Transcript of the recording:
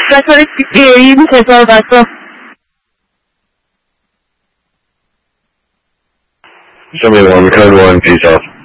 That's 68, that's 71, code 1, peace out.